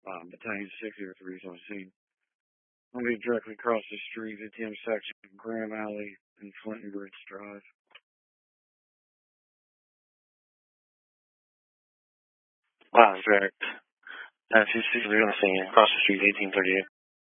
Battalion 603 is on scene. I'll be directly across the street at the intersection of Graham Alley and Flint and Bridge Drive. Wow, direct. 926 on scene, across the street, 1838.